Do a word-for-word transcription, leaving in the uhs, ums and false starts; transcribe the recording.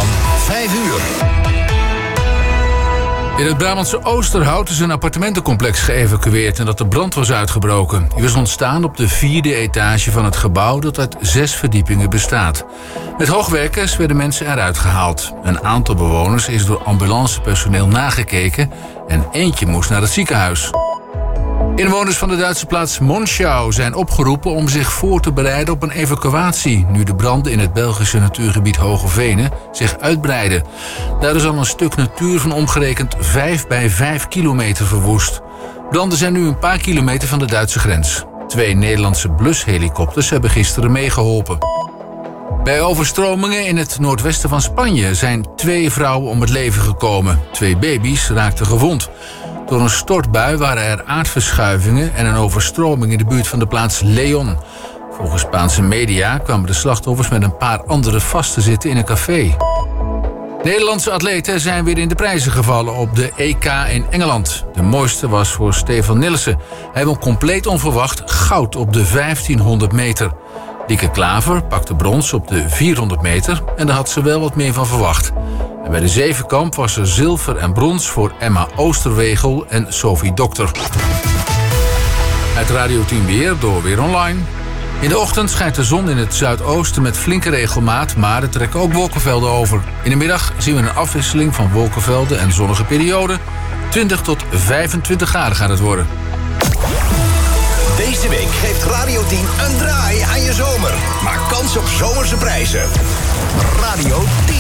van vijf uur. In het Brabantse Oosterhout is een appartementencomplex geëvacueerd en dat de brand was uitgebroken. Die was ontstaan op de vierde etage van het gebouw dat uit zes verdiepingen bestaat. Met hoogwerkers werden mensen eruit gehaald. Een aantal bewoners is door ambulancepersoneel nagekeken en eentje moest naar het ziekenhuis. Inwoners van de Duitse plaats Monschau zijn opgeroepen om zich voor te bereiden op een evacuatie, nu de branden in het Belgische natuurgebied Hoge Venen zich uitbreiden. Daar is al een stuk natuur van omgerekend vijf bij vijf kilometer verwoest. Branden zijn nu een paar kilometer van de Duitse grens. Twee Nederlandse blushelikopters hebben gisteren meegeholpen. Bij overstromingen in het noordwesten van Spanje zijn twee vrouwen om het leven gekomen. Twee baby's raakten gewond. Door een stortbui waren er aardverschuivingen en een overstroming in de buurt van de plaats León. Volgens Spaanse media kwamen de slachtoffers met een paar anderen vast te zitten in een café. Nederlandse atleten zijn weer in de prijzen gevallen op de E K in Engeland. De mooiste was voor Stefan Nilssen. Hij won compleet onverwacht goud op de vijftienhonderd meter. Lieke Klaver pakte brons op de vierhonderd meter en daar had ze wel wat meer van verwacht. En bij de zevenkamp was er zilver en brons voor Emma Oosterwegel en Sophie Dokter. Het Radio tien weer door Weer Online. In de ochtend schijnt de zon in het zuidoosten met flinke regelmaat, maar er trekken ook wolkenvelden over. In de middag zien we een afwisseling van wolkenvelden en zonnige perioden. twintig tot vijfentwintig graden gaat het worden. Deze week geeft Radio tien een draai aan je zomer. Maak kans op zomerse prijzen. Radio tien.